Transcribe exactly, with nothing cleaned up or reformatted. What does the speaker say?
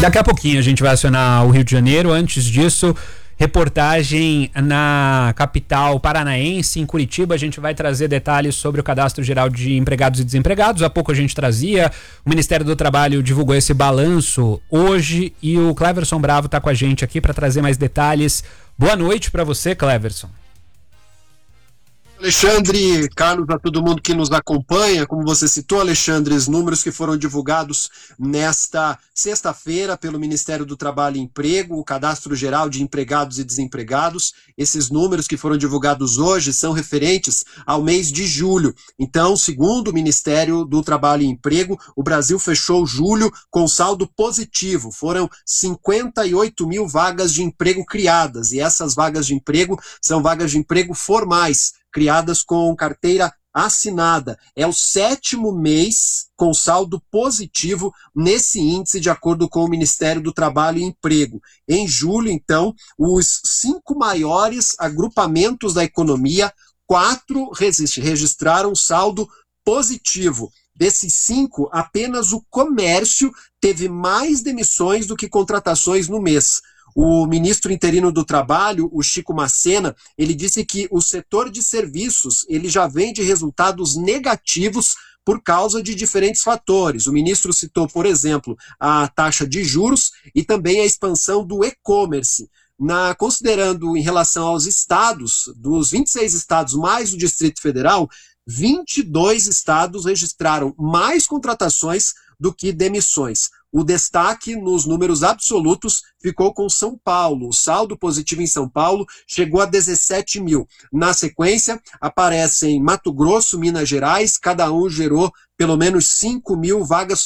Daqui a pouquinho a gente vai acionar o Rio de Janeiro. Antes disso, reportagem na capital paranaense, em Curitiba. A gente vai trazer detalhes sobre o Cadastro Geral de Empregados e Desempregados. Há pouco a gente trazia, o Ministério do Trabalho divulgou esse balanço hoje e o Cleverson Bravo está com a gente aqui para trazer mais detalhes. Boa noite para você, Cleverson. Alexandre, Carlos, a todo mundo que nos acompanha, como você citou, Alexandre, os números que foram divulgados nesta sexta-feira pelo Ministério do Trabalho e Emprego, o Cadastro Geral de Empregados e Desempregados. Esses números que foram divulgados hoje são referentes ao mês de julho. Então, segundo o Ministério do Trabalho e Emprego, o Brasil fechou julho com saldo positivo. Foram cinquenta e oito mil vagas de emprego criadas, e essas vagas de emprego são vagas de emprego formais, criadas com carteira assinada. É o sétimo mês com saldo positivo nesse índice, de acordo com o Ministério do Trabalho e Emprego. Em julho, então, os cinco maiores agrupamentos da economia, quatro registraram saldo positivo. Desses cinco, apenas o comércio teve mais demissões do que contratações no mês. O ministro interino do Trabalho, o Chico Massena, ele disse que o setor de serviços ele já vem de resultados negativos por causa de diferentes fatores. O ministro citou, por exemplo, a taxa de juros e também a expansão do e-commerce. Na, considerando em relação aos estados, dos vinte e seis estados mais o Distrito Federal, vinte e dois estados registraram mais contratações do que demissões. O destaque nos números absolutos ficou com São Paulo. O saldo positivo em São Paulo chegou a dezessete mil. Na sequência, aparecem Mato Grosso, Minas Gerais, cada um gerou pelo menos cinco mil vagas